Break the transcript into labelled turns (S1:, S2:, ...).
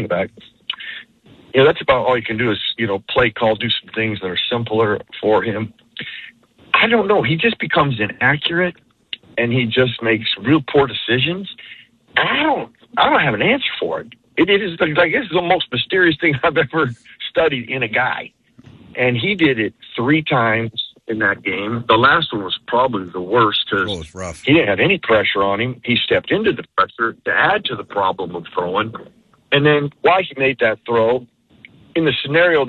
S1: running back. That's about all you can do is, play call, do some things that are simpler for him. I don't know. He just becomes inaccurate, and he just makes real poor decisions. I don't have an answer for it. It is, I guess, the most mysterious thing I've ever studied in a guy. And he did it 3 times in that game. The last one was probably the worst because he didn't have any pressure on him. He stepped into the pressure to add to the problem of throwing. And then while he made that throw, in the scenario